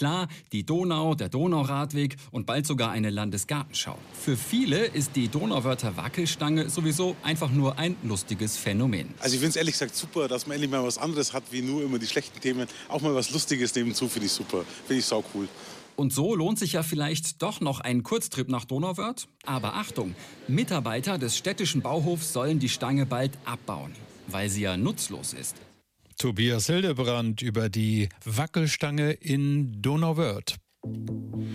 Klar, die Donau, der Donauradweg und bald sogar eine Landesgartenschau. Für viele ist die Donauwörther Wackelstange sowieso einfach nur ein lustiges Phänomen. Also ich finde es ehrlich gesagt super, dass man endlich mal was anderes hat, wie nur immer die schlechten Themen. Auch mal was Lustiges nebenzu finde ich super. Finde ich sau cool. Und so lohnt sich ja vielleicht doch noch ein Kurztrip nach Donauwörth. Aber Achtung, Mitarbeiter des städtischen Bauhofs sollen die Stange bald abbauen, weil sie ja nutzlos ist. Tobias Hildebrand über die Wackelstange in Donauwörth.